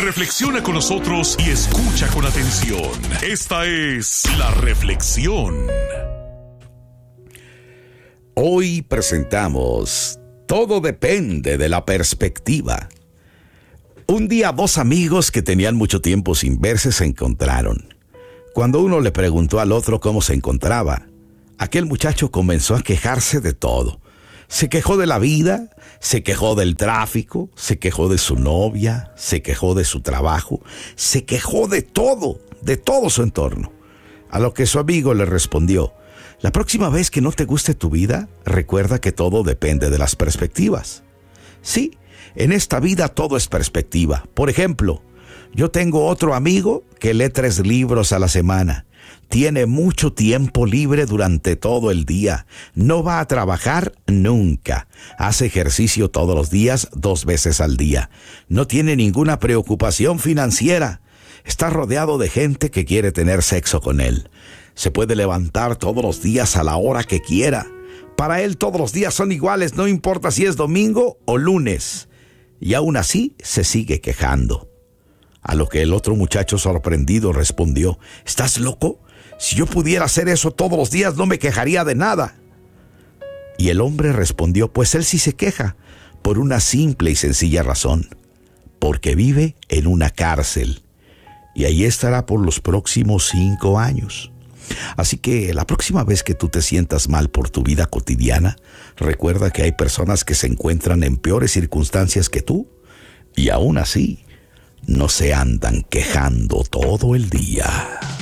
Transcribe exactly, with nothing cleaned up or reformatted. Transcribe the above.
Reflexiona con nosotros y escucha con atención. Esta es La Reflexión. Hoy presentamos Todo depende de la perspectiva. Un día dos amigos que tenían mucho tiempo sin verse se encontraron. Cuando uno le preguntó al otro cómo se encontraba, aquel muchacho comenzó a quejarse de todo. Se quejó de la vida, se quejó del tráfico, se quejó de su novia, se quejó de su trabajo, se quejó de todo, de todo su entorno. A lo que su amigo le respondió: la próxima vez que no te guste tu vida, recuerda que todo depende de las perspectivas. Sí, en esta vida todo es perspectiva. Por ejemplo, yo tengo otro amigo que lee tres libros a la semana. Tiene mucho tiempo libre durante todo el día. No va a trabajar nunca. Hace ejercicio todos los días, dos veces al día. No tiene ninguna preocupación financiera. Está rodeado de gente que quiere tener sexo con él. Se puede levantar todos los días a la hora que quiera. Para él todos los días son iguales, no importa si es domingo o lunes. Y aún así se sigue quejando. A lo que el otro muchacho sorprendido respondió: ¿estás loco? Si yo pudiera hacer eso todos los días, no me quejaría de nada. Y el hombre respondió: pues él sí se queja, por una simple y sencilla razón. Porque vive en una cárcel. Y ahí estará por los próximos cinco años. Así que la próxima vez que tú te sientas mal por tu vida cotidiana, recuerda que hay personas que se encuentran en peores circunstancias que tú. Y aún así, no se andan quejando todo el día.